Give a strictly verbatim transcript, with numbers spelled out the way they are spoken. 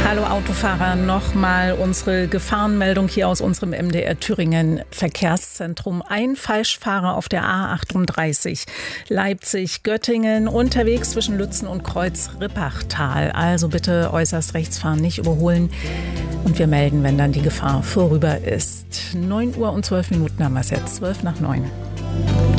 Hallo Autofahrer, nochmal unsere Gefahrenmeldung hier aus unserem M D R Thüringen Verkehrszentrum. Ein Falschfahrer auf der A achtunddreißig Leipzig-Göttingen unterwegs zwischen Lützen und Kreuz-Rippachtal. Also bitte äußerst rechts fahren, nicht überholen. Und wir melden, wenn dann die Gefahr vorüber ist. neun Uhr und zwölf Minuten haben wir es jetzt, zwölf nach neun.